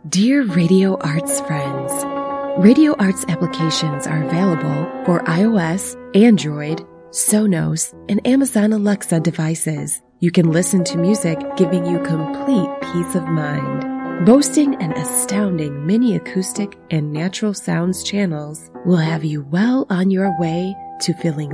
Dear Radio Arts friends, Radio Arts applications are available for iOS, Android, Sonos, and Amazon Alexa devices. You can listen to music, giving you complete peace of mind. Boasting an astounding mini acoustic and natural sounds channels will have you well on your way to feeling